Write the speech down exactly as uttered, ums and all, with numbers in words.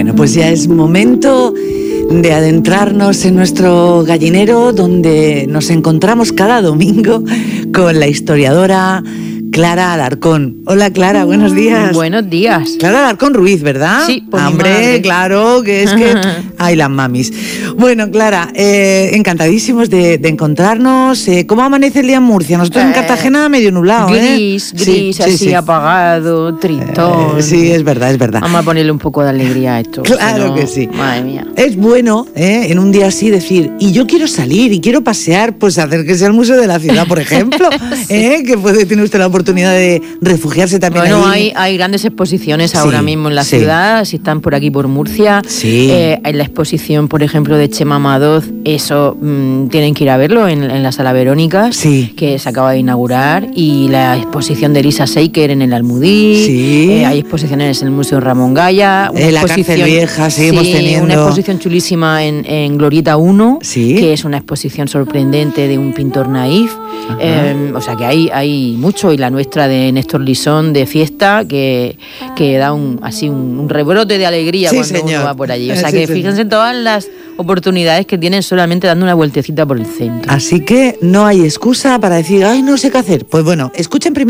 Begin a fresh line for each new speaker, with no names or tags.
Bueno, pues ya es momento de adentrarnos en nuestro gallinero, donde nos encontramos cada domingo con la historiadora Clara Alarcón. Hola Clara, buenos días.
Buenos días.
Clara Alarcón Ruiz, ¿verdad?
Sí, por mi
Hombre,
madre.
claro, que es que... Ay, las mamis. Bueno, Clara, eh, encantadísimos de, de encontrarnos. Eh, ¿Cómo amanece el día en Murcia? Nosotros en
Eh,
Cartagena medio nublado,
Gris,
¿eh?
gris,
Sí,
así
sí, sí.
apagado, tristón.
Eh, sí, es verdad, es verdad.
Vamos a ponerle un poco de alegría a esto.
Claro
si no,
que sí.
Madre mía.
Es bueno, ¿eh? En un día así decir, y yo quiero salir y quiero pasear, pues acérquese al Museo de la Ciudad, por ejemplo,
Sí.
¿eh? Que puede tener usted la oportunidad de refugiarse también
Bueno,
ahí.
hay, hay grandes exposiciones
Sí,
ahora mismo en la
sí.
ciudad, si están por aquí por Murcia.
Sí.
Eh, en la exposición, por ejemplo, de Chema Madoz, eso mmm, tienen que ir a verlo en, en la Sala Verónicas,
Sí.
que se acaba de inaugurar, y la exposición de Elisa Seiker en el Almudí.
Sí.
Eh, hay exposiciones en el Museo Ramón Gaya. Una
Eh, la
exposición,
Cárcel Vieja, seguimos
sí,
teniendo.
una exposición chulísima en, en Glorieta uno,
Sí.
que es una exposición sorprendente de un pintor naif. Eh, o sea que hay, hay mucho, y la nuestra de Néstor Lisón de fiesta, que, que da un así un, un rebrote de alegría
Sí,
cuando
señor.
uno va por allí. O
Eh,
sea
sí,
que
señor.
fíjense en todas las oportunidades que tienen solamente dando una vueltecita por el centro.
Así que no hay excusa para decir, ay, no sé qué hacer. Pues bueno, escuchen primero.